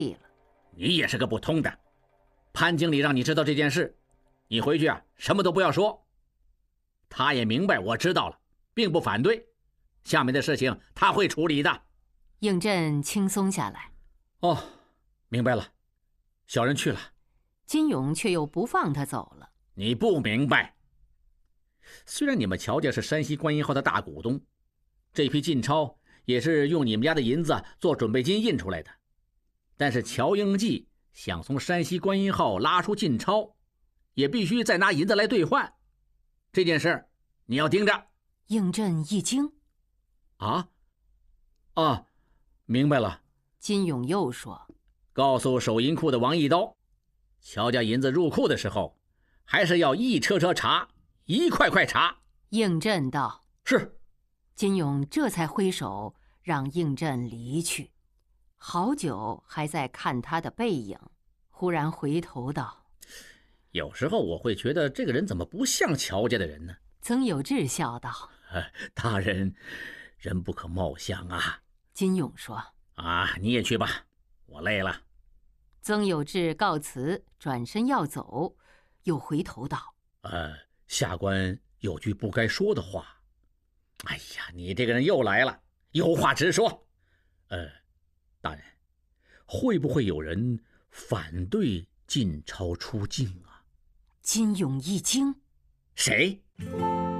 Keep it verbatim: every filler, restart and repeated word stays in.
你也是个不通的。潘经理让你知道这件事，你回去啊，什么都不要说。他也明白我知道了，并不反对，下面的事情他会处理的。 应震轻松下来。 哦，明白了，小人去了。 金勇却又不放他走了。 你不明白，虽然你们乔家是山西观音号的大股东，这批进钞也是用你们家的银子做准备金印出来的，但是乔英记想从山西观音号拉出进钞，也必须再拿银子来兑换。这件事你要盯着。 应震一惊。 啊啊，明白了。 金勇又说， 告诉守银库的王一刀，乔家银子入库的时候，还是要一车车查，一块块查。 应震道， 是。 金勇这才挥手让应震离去。好久还在看他的背影，忽然回头道， 有时候我会觉得这个人怎么不像乔家的人呢？ 曾有志笑道， 大人人不可貌相啊。 金勇说， 啊，你也去吧，我累了。 曾有志告辞，转身要走，又回头道， 呃，下官有句不该说的话。哎呀，你这个人又来了，有话直说。呃，大人，会不会有人反对进钞出境啊？ 金勇一惊， 谁？